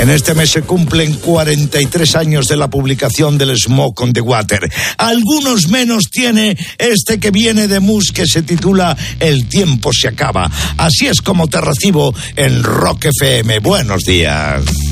En este mes se cumplen 43 años de la publicación del Smoke on the Water. Algunos menos tiene este que viene de Mus, que se titula El tiempo se acaba. Así es como te recibo en Rock FM. Buenos días.